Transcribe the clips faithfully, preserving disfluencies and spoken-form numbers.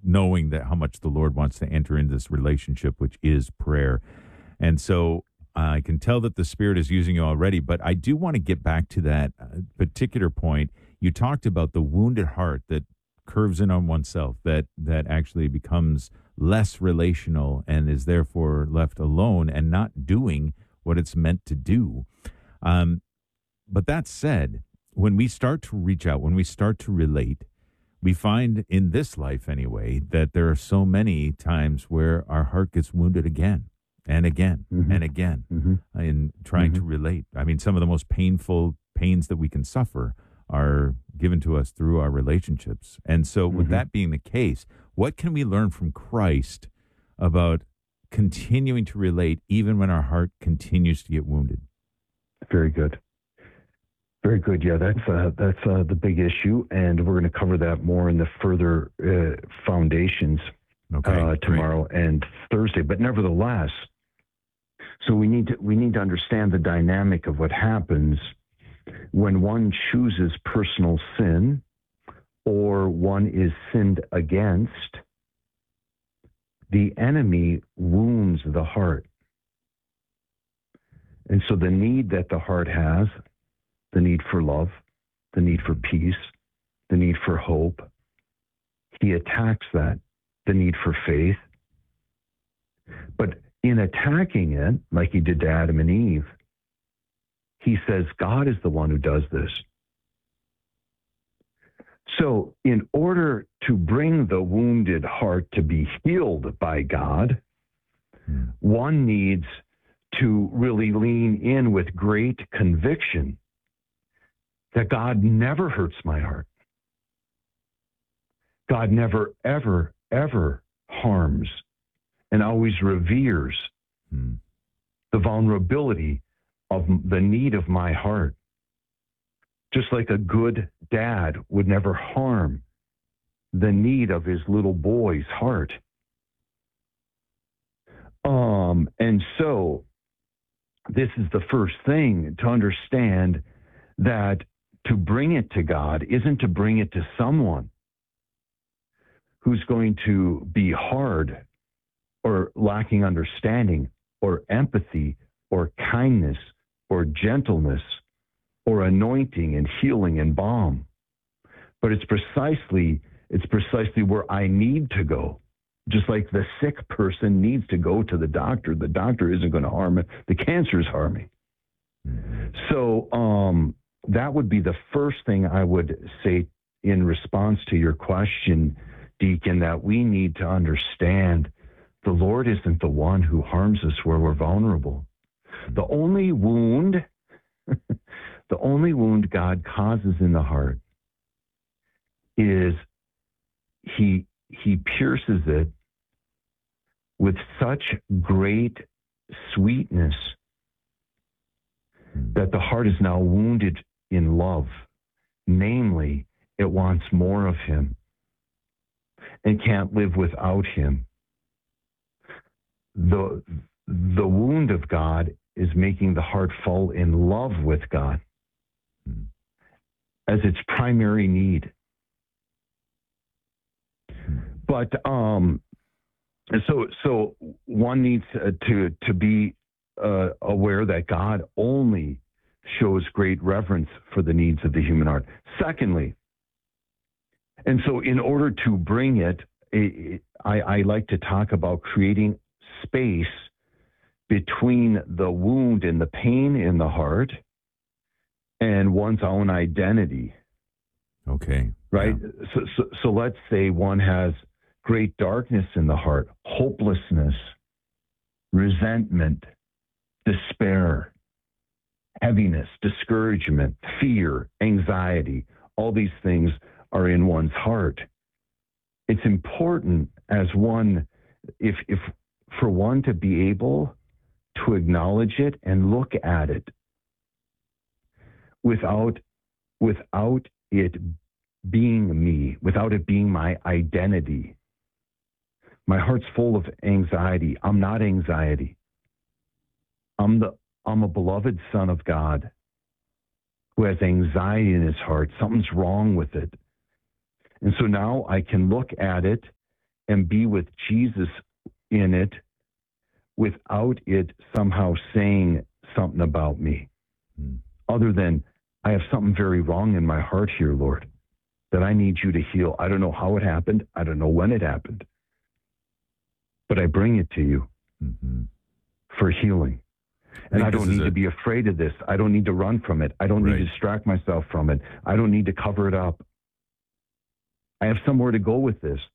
knowing that how much the Lord wants to enter into this relationship, which is prayer. And so I can tell that the Spirit is using you already, but I do want to get back to that uh, particular point. You talked about the wounded heart that curves in on oneself, that that actually becomes less relational and is therefore left alone and not doing what it's meant to do. Um, but that said, when we start to reach out, when we start to relate, we find in this life anyway that there are so many times where our heart gets wounded again and again mm-hmm. and again mm-hmm. in trying mm-hmm. to relate. I mean, some of the most painful pains that we can suffer are given to us through our relationships. And so with mm-hmm. that being the case, what can we learn from Christ about continuing to relate even when our heart continues to get wounded? Very good. Very good. Yeah, that's uh, that's uh, the big issue, and we're going to cover that more in the further uh, foundations okay, uh, tomorrow great. and Thursday. But nevertheless, so we need to we need to understand the dynamic of what happens when one chooses personal sin or one is sinned against. The enemy wounds the heart. And so the need that the heart has, the need for love, the need for peace, the need for hope, he attacks that, the need for faith. But in attacking it, like he did to Adam and Eve, he says God is the one who does this. So in order to bring the wounded heart to be healed by God, one needs to really lean in with great conviction that God never hurts my heart. God never, ever, ever harms and always reveres hmm. the vulnerability of the need of my heart. Just like a good dad would never harm the need of his little boy's heart. Um, and so this is the first thing to understand, that to bring it to God isn't to bring it to someone who's going to be hard or lacking understanding or empathy or kindness or gentleness or anointing and healing and balm. But it's precisely, it's precisely where I need to go. Just like the sick person needs to go to the doctor. The doctor isn't going to harm it. The cancer is harming. So um, that would be the first thing I would say in response to your question, Deacon, that we need to understand the Lord isn't the one who harms us where we're vulnerable. The only wound, the only wound God causes in the heart is he, he pierces it with such great sweetness that the heart is now wounded in love. Namely, it wants more of him and can't live without him. The, the wound of God is making the heart fall in love with God as its primary need. But um, so so one needs uh, to to be uh, aware that God only shows great reverence for the needs of the human heart. Secondly, and so in order to bring it, I, I like to talk about creating space between the wound and the pain in the heart and one's own identity. Okay. Right? Yeah. So, so, so let's say one has great darkness in the heart, hopelessness, resentment, despair, heaviness, discouragement, fear, anxiety. All these things are in one's heart. It's important as one, if if for one to be able to acknowledge it and look at it without without it being me, without it being my identity. My heart's full of anxiety. I'm not anxiety. I'm the I'm a beloved son of God who has anxiety in his heart. Something's wrong with it. And so now I can look at it and be with Jesus in it without it somehow saying something about me, mm. other than I have something very wrong in my heart here, Lord, that I need you to heal. I don't know how it happened. I don't know when it happened, but I bring it to you mm-hmm. for healing. And I, I don't need a... to be afraid of this. I don't need to run from it. I don't right. need to distract myself from it. I don't need to cover it up. I have somewhere to go with this.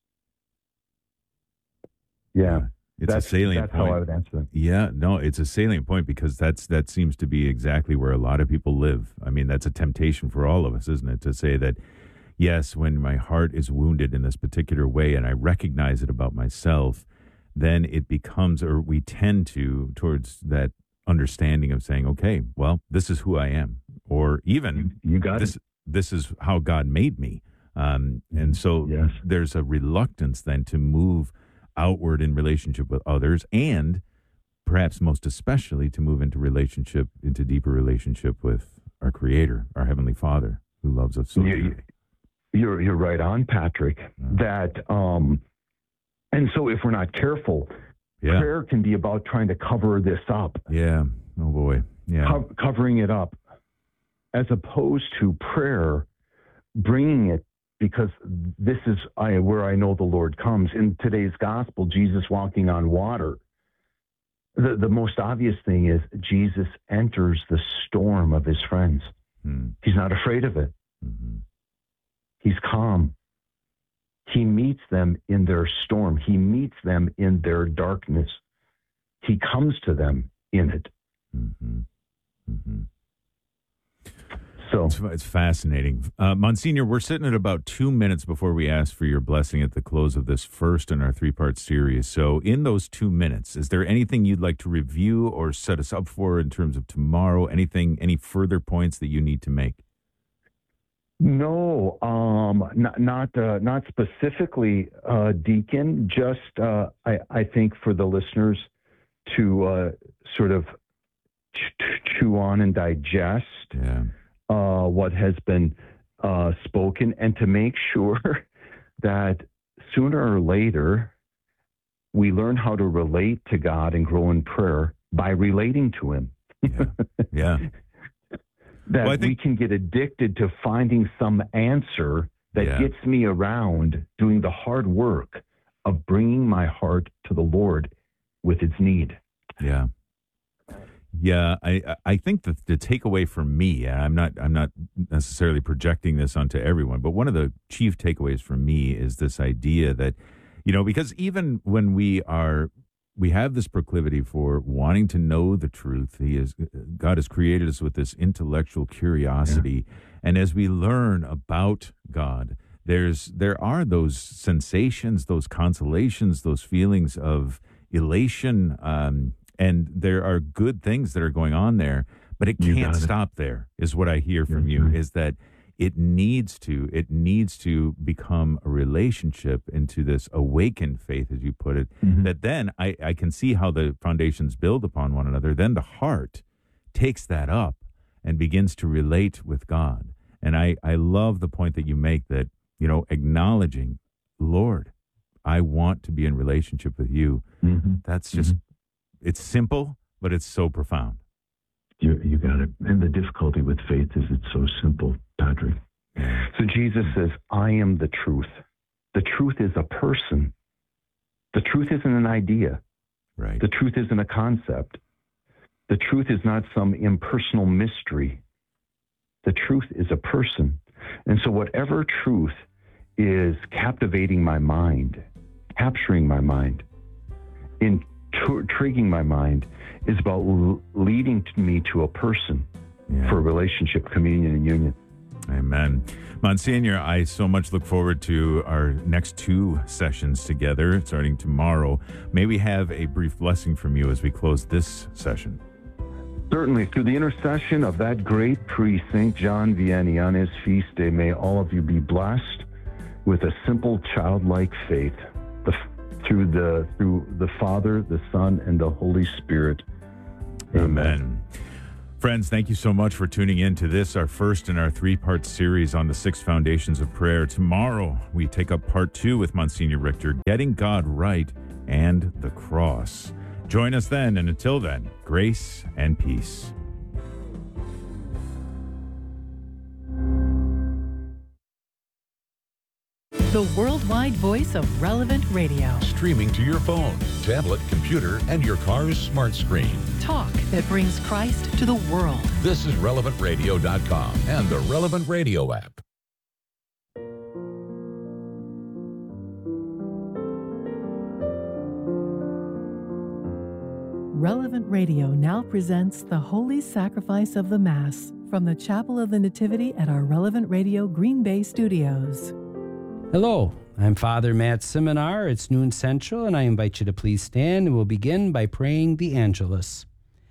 Yeah. yeah. It's that's, a salient that's point. how I would answer that. Yeah, no, it's a salient point because that's that seems to be exactly where a lot of people live. I mean, that's a temptation for all of us, isn't it? To say that, yes, when my heart is wounded in this particular way and I recognize it about myself, then it becomes, or we tend to, towards that understanding of saying, okay, well, this is who I am. Or even, you, you got this, it. This is how God made me. Um, and so yes. there's a reluctance then to move outward in relationship with others, and perhaps most especially to move into relationship, into deeper relationship with our Creator, our Heavenly Father, who loves us so you, you're you're right on, Patrick. Uh, that um, and so if we're not careful, yeah. prayer can be about trying to cover this up. Yeah. Oh boy. Yeah. Co- covering it up, as opposed to prayer bringing it. Because this is I, where I know the Lord comes. In today's gospel, Jesus walking on water. The, the most obvious thing is Jesus enters the storm of his friends. Hmm. He's not afraid of it. Mm-hmm. He's calm. He meets them in their storm. He meets them in their darkness. He comes to them in it. Mm-hmm. Mm-hmm. So it's, it's fascinating. Uh, Monsignor, we're sitting at about two minutes before we ask for your blessing at the close of this first in our three-part series. So in those two minutes, is there anything you'd like to review or set us up for in terms of tomorrow? Anything, any further points that you need to make? No, um, not not, uh, not specifically, uh, Deacon. Just uh, I, I think for the listeners to uh, sort of ch- chew on and digest. Yeah. Uh, what has been uh, spoken, and to make sure that sooner or later we learn how to relate to God and grow in prayer by relating to Him. Yeah. yeah. that well, think... we can get addicted to finding some answer that yeah. gets me around doing the hard work of bringing my heart to the Lord with its need. Yeah. Yeah, I I think that the takeaway for me, I'm not I'm not necessarily projecting this onto everyone, but one of the chief takeaways for me is this idea that, you know, because even when we are we have this proclivity for wanting to know the truth, he is God has created us with this intellectual curiosity, yeah. and as we learn about God, there's there are those sensations, those consolations, those feelings of elation. Um, And there are good things that are going on there, but it can't stop there, is what I hear from you, is that it needs to, it needs to become a relationship into this awakened faith, as you put it, mm-hmm. that then I, I can see how the foundations build upon one another. Then the heart takes that up and begins to relate with God. And I, I love the point that you make that, you know, acknowledging, Lord, I want to be in relationship with you. Mm-hmm. That's just... Mm-hmm. It's simple, but it's so profound. You, you got it. And the difficulty with faith is it's so simple, Patrick. So Jesus says, I am the truth. The truth is a person. The truth isn't an idea. Right. The truth isn't a concept. The truth is not some impersonal mystery. The truth is a person. And so whatever truth is captivating my mind, capturing my mind, in intriguing my mind, is about l- leading to me to a person yeah. for a relationship, communion, and union. Amen. Monsignor, I so much look forward to our next two sessions together, starting tomorrow. May we have a brief blessing from you as we close this session? Certainly. Through the intercession of that great priest, Saint John Vianney, on his feast day, may all of you be blessed with a simple childlike faith. The Through the through the Father, the Son, and the Holy Spirit. Amen. Amen. Friends, thank you so much for tuning in to this, our first in our three-part series on the six foundations of prayer. Tomorrow, we take up part two with Monsignor Richter, Getting God Right and the Cross. Join us then, and until then, grace and peace. The worldwide voice of Relevant Radio. Streaming to your phone, tablet, computer, and your car's smart screen. Talk that brings Christ to the world. This is relevant radio dot com and the Relevant Radio app. Relevant Radio now presents the Holy Sacrifice of the Mass from the Chapel of the Nativity at our Relevant Radio Green Bay studios. Hello, I'm Father Matt Seminar. It's noon central, and I invite you to please stand, and we'll begin by praying the Angelus.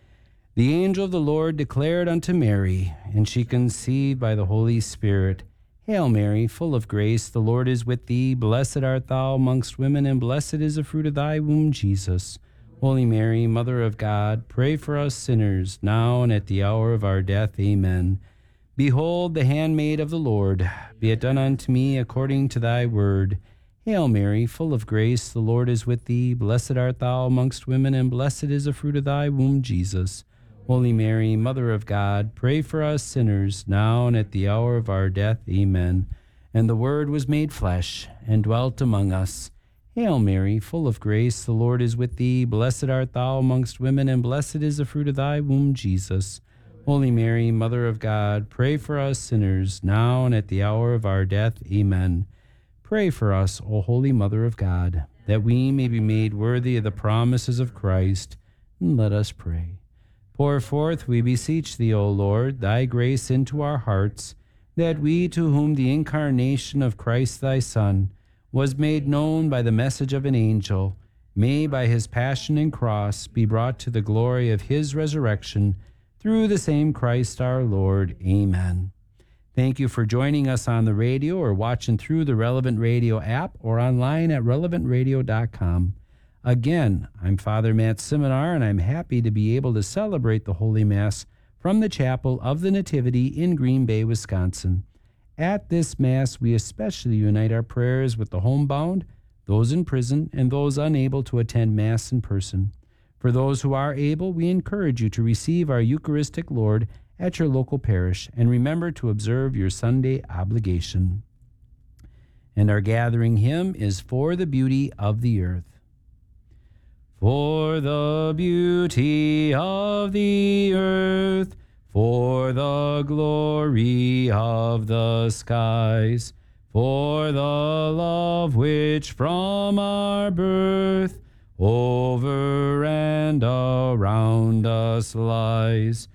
The angel of the Lord declared unto Mary, and she conceived by the Holy Spirit, Hail Mary, full of grace, the Lord is with thee. Blessed art thou amongst women, and blessed is the fruit of thy womb, Jesus. Holy Mary, Mother of God, pray for us sinners, now and at the hour of our death. Amen. Behold, the handmaid of the Lord, be it done unto me according to thy word. Hail Mary, full of grace, the Lord is with thee. Blessed art thou amongst women, and blessed is the fruit of thy womb, Jesus. Holy Mary, Mother of God, pray for us sinners, now and at the hour of our death. Amen. And the Word was made flesh, and dwelt among us. Hail Mary, full of grace, the Lord is with thee. Blessed art thou amongst women, and blessed is the fruit of thy womb, Jesus. Holy Mary, Mother of God, pray for us sinners, now and at the hour of our death. Amen. Pray for us, O Holy Mother of God, that we may be made worthy of the promises of Christ. And let us pray. Pour forth, we beseech thee, O Lord, thy grace into our hearts, that we, to whom the incarnation of Christ thy Son was made known by the message of an angel, may by his passion and cross be brought to the glory of his resurrection, through the same Christ our Lord. Amen. Thank you for joining us on the radio or watching through the Relevant Radio app or online at relevant radio dot com. Again, I'm Father Matt Seminar, and I'm happy to be able to celebrate the Holy Mass from the Chapel of the Nativity in Green Bay, Wisconsin. At this Mass, we especially unite our prayers with the homebound, those in prison, and those unable to attend Mass in person. For those who are able, we encourage you to receive our Eucharistic Lord at your local parish, and remember to observe your Sunday obligation. And our gathering hymn is For the Beauty of the Earth. For the beauty of the earth, for the glory of the skies, for the love which from our birth over and around us lies,